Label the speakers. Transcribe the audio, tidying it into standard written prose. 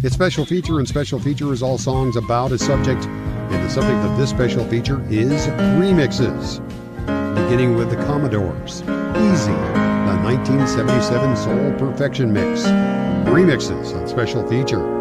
Speaker 1: It's special feature, and special feature is all songs about a subject. And the subject of this special feature is remixes. Beginning with the Commodores. Easy, the 1977 Soul Perfection Mix. Remixes on special feature.